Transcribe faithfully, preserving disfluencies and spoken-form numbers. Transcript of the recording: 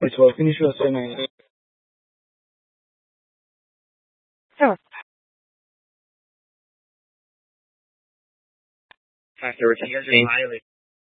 It's well, finish your assignment. Sure. After a change in Miley.